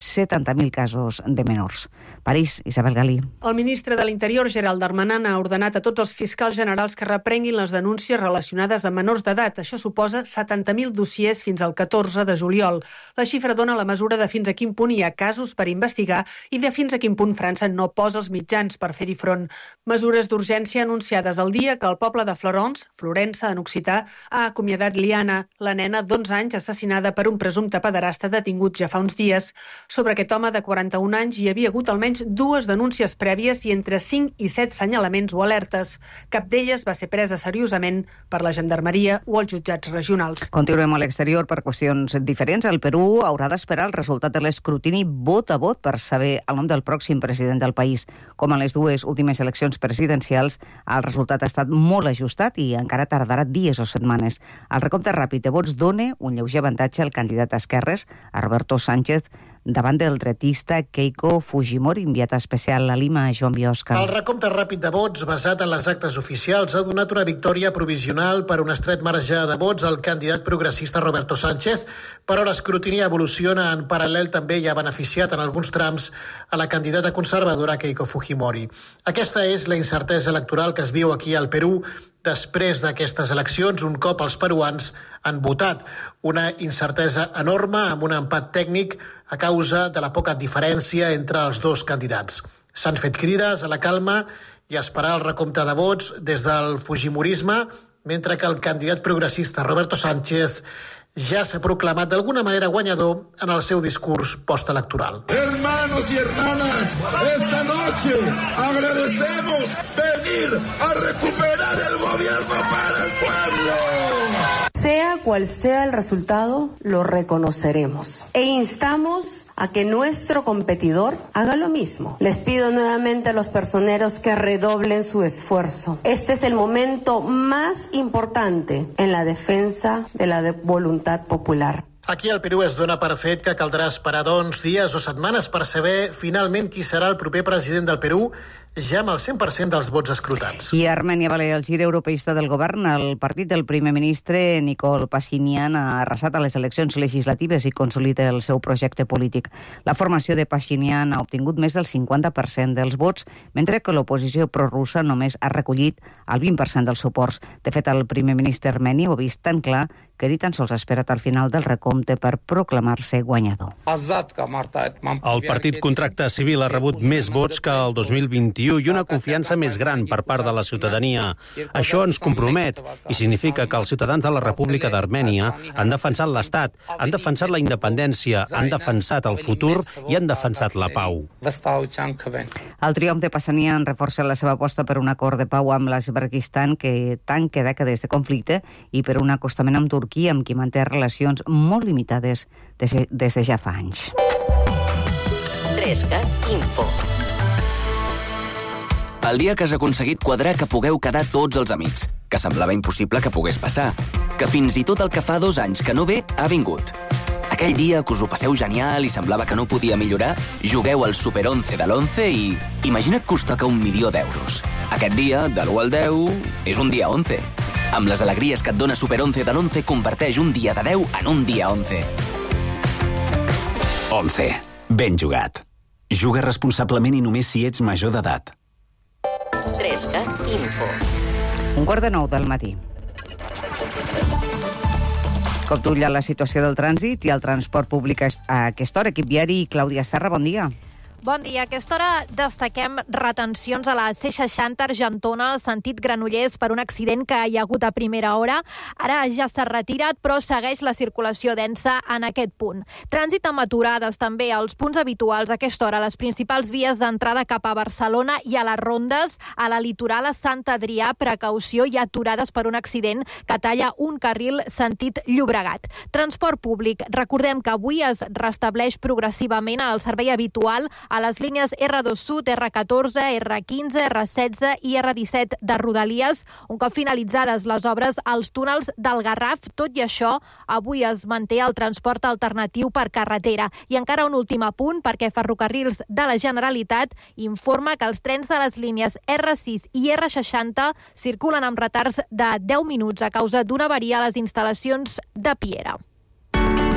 70.000 casos de menors. París, Isabel Galí. El ministre de l'Interior, Gerald Darmanin, ha ordenat a tots els fiscals generals que reprenguin les denúncies relacionades amb menors d'edat. Això suposa 70.000 dossiers fins al 14 de juliol. La xifra dona la mesura de fins a quin punt hi ha casos per investigar i de fins a quin punt França no posa els mitjans per fer-hi front. Mesures d'urgència anunciades el dia que el poble de Florença, en occità, ha acomiadat Liana, la nena d'11 anys assassinada per un presumpte pederasta detingut ja fa uns dies. Sobre aquest home de 41 anys hi havia hagut almenys 2 denúncies prèvies i entre 5 i 7 senyalaments o alertes. Cap d'elles va ser presa seriosament per la gendarmeria o els jutjats regionals. Continuem a l'exterior per qüestions diferents. El Perú haurà d'esperar el resultat de l'escrutini vot a vot per saber el nom del pròxim president del país. Com en les dues últimes eleccions presidencials, el resultat ha estat molt ajustat i encara tardarà dies o setmanes. El recompte ràpid de vots dona un lleuger avantatge al candidat a esquerres, a Roberto Sánchez, davant del dretista Keiko Fujimori, enviat especial a Lima, Joan Biosca. El recompte ràpid de vots, basat en les actes oficials, ha donat una victòria provisional per un estret marge de vots al candidat progressista Roberto Sánchez, però l'escrutini evoluciona en paral·lel també i ha beneficiat en alguns trams a la candidata conservadora Keiko Fujimori. Aquesta és la incertesa electoral que es viu aquí al Perú després d'aquestes eleccions, un cop els peruans han votat. Una incertesa enorme amb un empat tècnic a causa de la poca diferència entre els dos candidats. S'han fet crides a la calma i a esperar el recompte de vots des del fujimorisme, mentre que el candidat progressista Roberto Sánchez ja s'ha proclamat d'alguna manera guanyador en el seu discurs postelectoral. Hermanos y hermanas, esta noche agradecemos venir a recuperar el gobierno para el pueblo. Sea cual sea el resultado, lo reconoceremos e instamos a que nuestro competidor haga lo mismo. Les pido nuevamente a los personeros que redoblen su esfuerzo. Este es el momento más importante en la defensa de la voluntad popular. Aquí al Perú es dona per fet que caldrà esperar dies o setmanes per saber finalment qui serà el proper president del Perú, ja amb el 100% dels vots escrutats. I Armènia vale el gir europeista del govern. El partit del primer ministre Nikol Pashinyan ha arrasat a les eleccions legislatives i consolida el seu projecte polític. La formació de Pashinyan ha obtingut més del 50% dels vots, mentre que l'oposició prorussa només ha recollit el 20% dels suports. De fet, el primer ministre armeni ho ha vist tan clar que ni tan sols ha esperat al final del recompte per proclamar-se guanyador. El Partit Contracte Civil ha rebut més vots que el 2021 i una confiança més gran per part de la ciutadania. Això ens compromet i significa que els ciutadans de la República d'Armènia han defensat l'Estat, han defensat la independència, han defensat el futur i han defensat la pau. El triomf de Pashinyan reforça la seva aposta per un acord de pau amb l'Azerbaidjan que tanca dècades de conflicte i per un acostament amb Turquia, amb qui manté relacions molt limitades des de ja fa anys. 3CAT Info. El dia que has aconseguit quadrar que pugueu quedar tots els amics, que semblava impossible que pogués passar, que fins i tot el que fa 2 anys que no ve ha vingut. Aquell dia que us ho passeu genial i semblava que no podia millorar, jugueu al Super 11 de l'11 i imagina't que us toca 1.000.000 d'euros. Aquest dia, de l'1 al 10, és un dia 11. Amb les alegries que et dona Super 11 de l'11, converteix un dia de 10 en un dia 11. 11. Ben jugat. Juga responsablement i només si ets major d'edat. 3CAT Info. 8:45 del matí. Com tu la situació del trànsit i el transport públic a aquesta hora. Equip viari, Clàudia Serra, bon dia. Bon dia. A aquesta hora destaquem retencions a la C60 Argentona, sentit Granollers, per un accident que hi ha hagut a primera hora. Ara ja s'ha retirat, però segueix la circulació densa en aquest punt. Trànsit amb aturades també als punts habituals a aquesta hora, les principals vies d'entrada cap a Barcelona i a les rondes, a la litoral a Sant Adrià, precaució, i aturades per un accident que talla un carril sentit Llobregat. Transport públic. Recordem que avui es restableix progressivament el servei habitual a les línies R2 Sud, R14, R15, R16 i R17 de Rodalies, un cop finalitzades les obres als túnels del Garraf. Tot i això, avui es manté el transport alternatiu per carretera. I encara un últim apunt, perquè Ferrocarrils de la Generalitat informa que els trens de les línies R6 i R60 circulen amb retards de 10 minuts a causa d'una avaria a les instal·lacions de Piera.